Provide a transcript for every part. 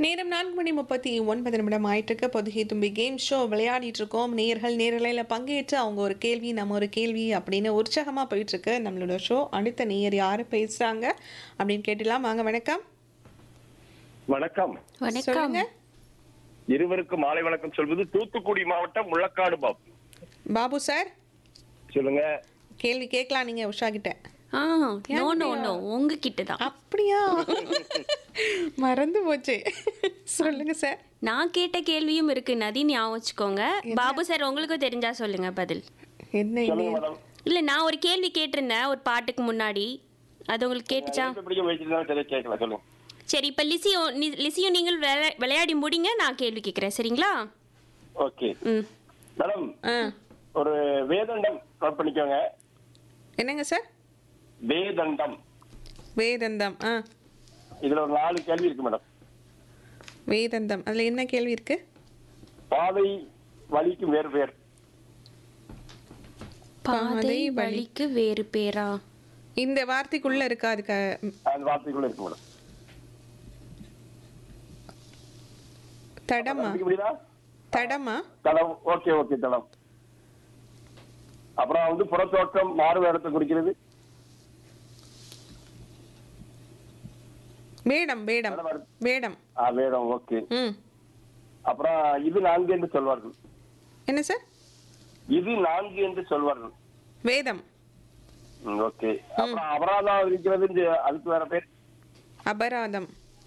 நேரம் 4:39 ஆயிட்டிருக்கு. பொதுகை தும்பி கேம் ஷோ விளையாடிட்டு இருக்கோம். நேரலையில் பங்கேற்று அவங்க ஒரு கேள்வி நம்ம ஒரு கேள்வி அப்படின்னு உற்சாகமாக போயிட்டுருக்கு நம்மளோட ஷோ. அடுத்த நேயர் யார் பேசுகிறாங்க அப்படின்னு கேட்டுலாம். வாங்க. வணக்கம். வணக்கம். சொல்லுங்க. இருவருக்கும் மாலை வணக்கம் சொல்வது தூத்துக்குடி மாவட்டம் முள்ளக்காடு பாபு. பாபு சார் சொல்லுங்க. கேள்வி கேட்கலாம் நீங்க உஷா கிட்ட. உங்ககிட்ட தான். அப்படியா? மறந்து போச்சு. சொல்லுங்க சார். நான் கேட்ட கேள்வியும் இருக்கு, நதி ஞாபகம் வச்சுக்கோங்க. பாபு சார் உங்களுக்கும் தெரிஞ்சா சொல்லுங்க பதில். என்ன இல்ல, நான் ஒரு கேள்வி கேட்டிருந்தேன் ஒரு பாட்டுக்கு முன்னாடி, அது உங்களுக்கு கேட்டுச்சா? சரி, இப்ப லிசியும் நீங்கள் விளையாடி முடிங்க, நான் கேள்வி கேட்கிறேன். சரிங்களா? Okay madam. ஒரு வேதண்டம் நோட் பண்ணிக்கோங்க. என்னங்க சார்? வேதண்டம். வேதந்தம். இதுல ஒரு 4 கேள்வி இருக்கு மேடம். வேதந்தம், அதுல என்ன கேள்வி இருக்கு? பாதை வழிக்கு வேறு பேர். பாதை வழிக்கு வேறு பேரா? இந்த வார்த்தைக்குள்ள இருக்கா? அதுக்கு அந்த வார்த்தைக்குள்ள இருக்கு மேடம். தடமா? தடமா? தடம். ஓகே ஓகே, தடம். அப்புறம் வந்து புறத்தோற்றம் மாறுவேடத்தை குறிக்கிறது. வேடம். வேடம். வேடம். வேடம். ஓகே. அப்புறம் இது 4 என்று சொல்வார்கள். என்ன சார்? இது 4 என்று சொல்வார்கள். வேதம். ஓகே. அப்புறம் அபராதம் இருக்கிறது, அதுக்கு வேற பேர். அபராதம்.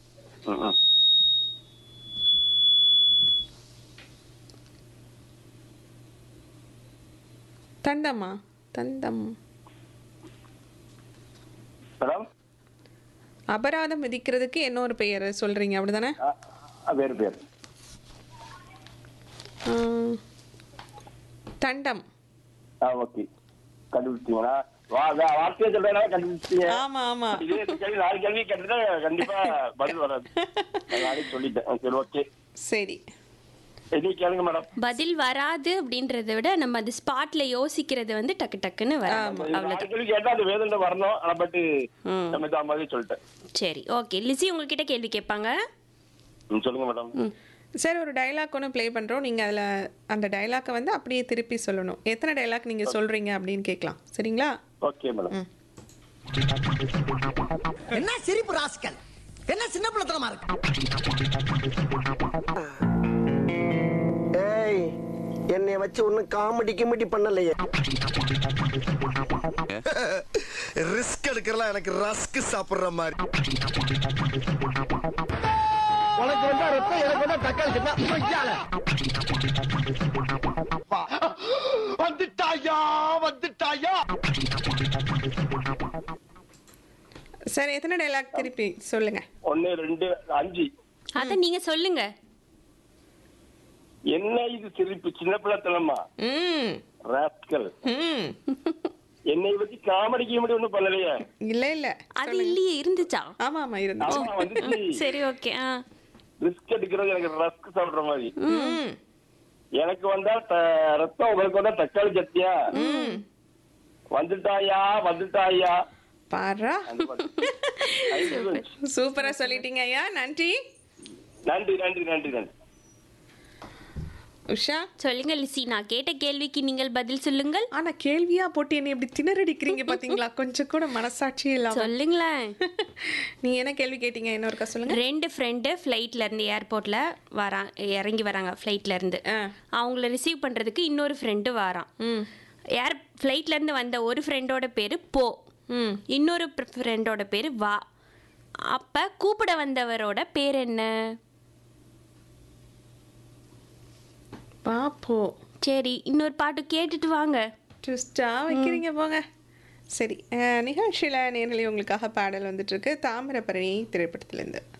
தண்டமா? தண்டம். அபராதம் விதிக்கிறதுக்கு இன்னொரு பெயர் சொல்றீங்க, அப்படிதானே? வேறு பேர். தண்டம். ஓகே, கண்டுபிடிச்சீங்களா? வார்த்தையை சொல்றேன்னா கண்டுபிடிச்சீங்க. ஆமா ஆமா. இதே 4 கேள்வி கேட்டுட்டா கண்டிப்பா பதில் வராது. நான் சொல்லிட்டேன். சரி, ஓகே. சரி, கேளுங்க மேடம். பதில் வராது அப்படின்றத விட நம்ம அது ஸ்பாட்ல யோசிக்கிறது வந்து டக்கு டக்குன்னு வரும். கேட்டா அது வேதண்டம் வரணும். ஆனா பட் நம்ம தான் மாதிரி சொல்லிட்டேன். சரி, ஓகே. லிசி உங்ககிட்ட கேள்வி கேட்பாங்க. சொல்லுங்க மேடம். சார், ஒரு டைலாக் ஒன்று ப்ளே பண்ணுறோம். நீங்கள் அதில் அந்த டைலாக்கை வந்து அப்படியே திருப்பி சொல்லணும். எத்தனை டைலாக் நீங்கள் சொல்கிறீங்க அப்படின்னு கேட்கலாம். சரிங்களா? Okay madam. என்ன சிரிப்பு ராஸ்கல், என்ன சின்ன பிள்ளைத்தனமா இருக்கு. ஏய், என்னை வச்சு ஒன்னும் காமெடி பண்ணலையே. ரிஸ்க் எடுக்கிறலாம் எனக்கு ரஸ்க் சாப்பிடுற மாதிரி. உனக்கு வந்தா ரத்தம், எனக்கு வந்தா தக்காளி வந்துட்டாயா வந்துட்டாயா. சார், எத்தனை டைலாக் திருப்பி சொல்லுங்க? 1 2 5. அத நீங்க சொல்லுங்க. என்ன இது சிரிப்பு, சின்ன பிள்ளைத்தனமா? ராஸ்கல். என்னை வச்சு காமெடி ஒண்ணும் பண்ணலையே. இல்ல அது இல்லையே, இருந்துச்சா? ஆமா ஆமா இருந்துச்சு. சரி, ஓகே. ரிஸ்க் எடுக்கிறது எனக்கு ரஸ்க் சாப்பிடுற மாதிரி. எனக்கு வந்தா ரத்தம், உங்களுக்கு வந்தா தக்காளி சட்னியா? வந்துட்டாயா வந்துட்டாயா. பாரா, சூப்பரா சொல்லிட்டீங்க ஐயா. நன்றி நன்றி நன்றி நன்றி நன்றி. உஷா சொல்லுங்க. லிசி, நான் கேட்ட கேள்விக்கு நீங்கள் பதில் சொல்லுங்கள். ஆனா கேள்வியா போட்டு என்ன இப்படி திணறடிக்கிறீங்க பாத்தீங்களா? கொஞ்சம் கூட மனசாட்சி இல்லாம. சொல்லுங்களேன். நீங்க என்ன கேள்வி கேட்டீங்க? இன்னொருக்கா சொல்லுங்க. 2 ஃப்ரெண்டு ஃப்ளைட்ல இருந்து ஏர்போர்ட்ல இறங்கி வராங்க. ஃப்ளைட்ல இருந்து அவங்கள ரிசீவ் பண்றதுக்கு இன்னொரு ஃப்ரெண்டு வரான். ஃப்ளைட்ல இருந்து வந்த ஒரு ஃப்ரெண்டோட பேரு போ, இன்னொரு ஃப்ரெண்டோட பேரு வா. அப்ப கூப்பிட வந்தவரோட பேர் என்ன? பாப்போ. சரி, இன்னொரு பாட்டு கேட்டுட்டு வாங்க. ட்விஸ்டா வைக்கிறீங்க போங்க. சரி, நிகழ்ச்சியில் நேரலை உங்களுக்காக பாடல் வந்துட்டு இருக்கு. தாமிரபரணி திரைப்படத்திலேருந்து.